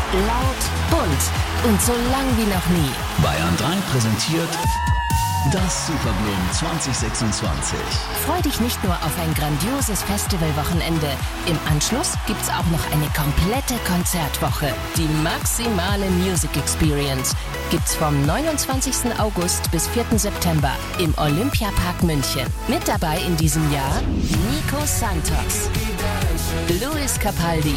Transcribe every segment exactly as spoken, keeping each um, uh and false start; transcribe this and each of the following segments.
Laut, bunt und so lang wie noch nie. Bayern drei präsentiert das Superblumen zwanzig sechsundzwanzig. Freu dich nicht nur auf ein grandioses Festivalwochenende. Im Anschluss gibt's auch noch eine komplette Konzertwoche. Die maximale Music Experience gibt's vom neunundzwanzigsten August bis vierten September im Olympiapark München. Mit dabei in diesem Jahr Nico Santos, Luis Capaldi,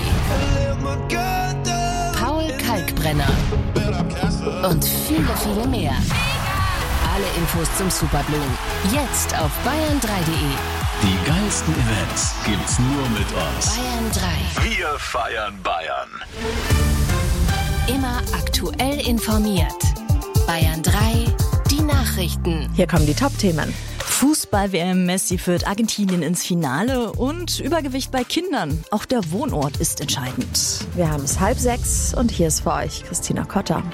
Paul Kalkbrenner und viele, viele mehr. Alle Infos zum Superblumen jetzt auf bayern drei punkt de. Die geilsten Events gibt's nur mit uns. Bayern drei. Wir feiern Bayern. Immer aktuell informiert. Bayern drei, die Nachrichten. Hier kommen die Top-Themen. Fußball-W M, Messi führt Argentinien ins Finale und Übergewicht bei Kindern. Auch der Wohnort ist entscheidend. Wir haben es halb sechs und hier ist für euch Christina Kotter.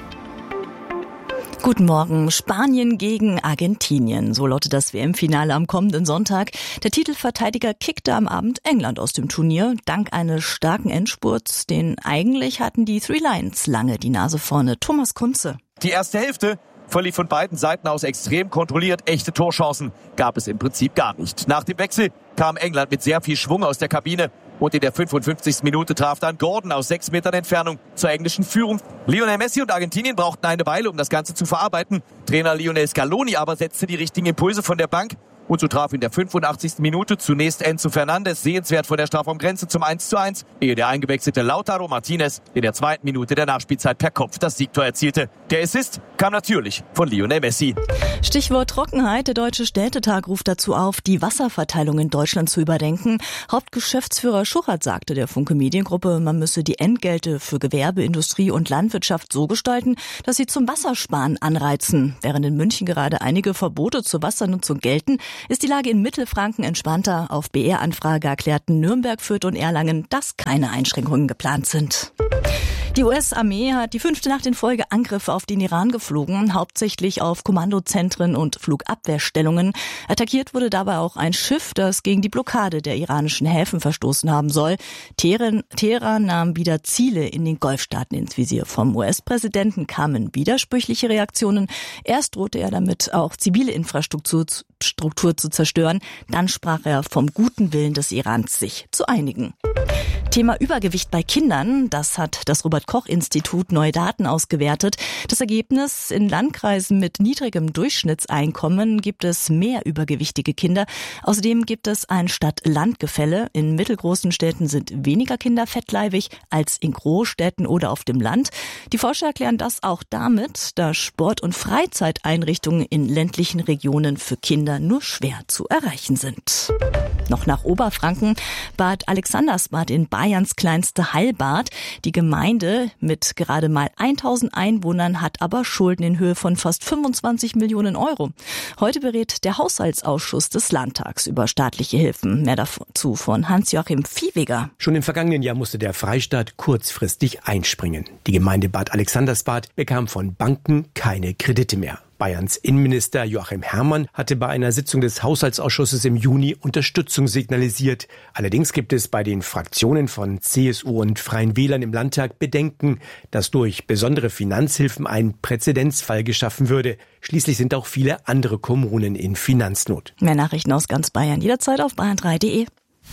Guten Morgen. Spanien gegen Argentinien. So lautet das W M-Finale am kommenden Sonntag. Der Titelverteidiger kickte am Abend England aus dem Turnier, dank eines starken Endspurts. Denn eigentlich hatten die Three Lions lange die Nase vorne. Thomas Kunze. Die erste Hälfte verlief von beiden Seiten aus extrem kontrolliert. Echte Torchancen gab es im Prinzip gar nicht. Nach dem Wechsel kam England mit sehr viel Schwung aus der Kabine. Und in der fünfundfünfzigsten Minute traf dann Gordon aus sechs Metern Entfernung zur englischen Führung. Lionel Messi und Argentinien brauchten eine Weile, um das Ganze zu verarbeiten. Trainer Lionel Scaloni aber setzte die richtigen Impulse von der Bank. Und so traf in der fünfundachtzigsten Minute zunächst Enzo Fernandes sehenswert vor der Strafraumgrenze zum eins zu eins, ehe der eingewechselte Lautaro Martinez in der zweiten Minute der Nachspielzeit per Kopf das Siegtor erzielte. Der Assist kam natürlich von Lionel Messi. Stichwort Trockenheit. Der Deutsche Städtetag ruft dazu auf, die Wasserverteilung in Deutschland zu überdenken. Hauptgeschäftsführer Schuchert sagte der Funke Mediengruppe, man müsse die Entgelte für Gewerbe, Industrie und Landwirtschaft so gestalten, dass sie zum Wassersparen anreizen. Während in München gerade einige Verbote zur Wassernutzung gelten, ist die Lage in Mittelfranken entspannter. Auf B R-Anfrage erklärten Nürnberg, Fürth und Erlangen, dass keine Einschränkungen geplant sind. Die U S-Armee hat die fünfte Nacht in Folge Angriffe auf den Iran geflogen, hauptsächlich auf Kommandozentren und Flugabwehrstellungen. Attackiert wurde dabei auch ein Schiff, das gegen die Blockade der iranischen Häfen verstoßen haben soll. Teheran, Teheran nahm wieder Ziele in den Golfstaaten ins Visier. Vom U S-Präsidenten kamen widersprüchliche Reaktionen. Erst drohte er damit, auch zivile Infrastruktur Struktur zu zerstören. Dann sprach er vom guten Willen des Irans, sich zu einigen. Thema Übergewicht bei Kindern, das hat das Robert-Koch-Institut neue Daten ausgewertet. Das Ergebnis: in Landkreisen mit niedrigem Durchschnittseinkommen gibt es mehr übergewichtige Kinder. Außerdem gibt es ein Stadt-Land-Gefälle. In mittelgroßen Städten sind weniger Kinder fettleibig als in Großstädten oder auf dem Land. Die Forscher erklären das auch damit, dass Sport- und Freizeiteinrichtungen in ländlichen Regionen für Kinder nur schwer zu erreichen sind. Noch nach Oberfranken. Bad Alexandersbad in Bayerns kleinste Heilbad. Die Gemeinde mit gerade mal tausend Einwohnern hat aber Schulden in Höhe von fast fünfundzwanzig Millionen Euro. Heute berät der Haushaltsausschuss des Landtags über staatliche Hilfen. Mehr dazu von Hans-Joachim Viehweger. Schon im vergangenen Jahr musste der Freistaat kurzfristig einspringen. Die Gemeinde Bad Alexandersbad bekam von Banken keine Kredite mehr. Bayerns Innenminister Joachim Herrmann hatte bei einer Sitzung des Haushaltsausschusses im Juni Unterstützung signalisiert. Allerdings gibt es bei den Fraktionen von C S U und Freien Wählern im Landtag Bedenken, dass durch besondere Finanzhilfen ein Präzedenzfall geschaffen würde. Schließlich sind auch viele andere Kommunen in Finanznot. Mehr Nachrichten aus ganz Bayern jederzeit auf bayern drei punkt de.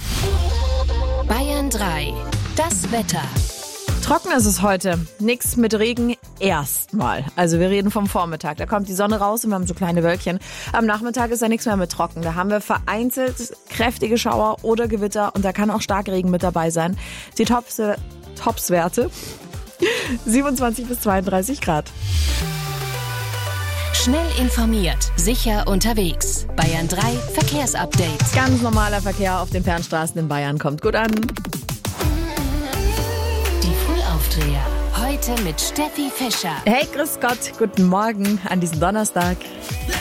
Bayern drei, das Wetter. Trocken ist es heute. Nix mit Regen erstmal. Also wir reden vom Vormittag. Da kommt die Sonne raus und wir haben so kleine Wölkchen. Am Nachmittag ist da nichts mehr mit trocken. Da haben wir vereinzelt kräftige Schauer oder Gewitter und da kann auch Starkregen mit dabei sein. Die Tops, äh, Topswerte siebenundzwanzig bis zweiunddreißig Grad. Schnell informiert, sicher unterwegs. Bayern drei Verkehrsupdate. Ganz normaler Verkehr auf den Fernstraßen in Bayern kommt gut an. Aufdreher. Heute mit Steffi Fischer. Hey, grüß Gott, guten Morgen an diesem Donnerstag.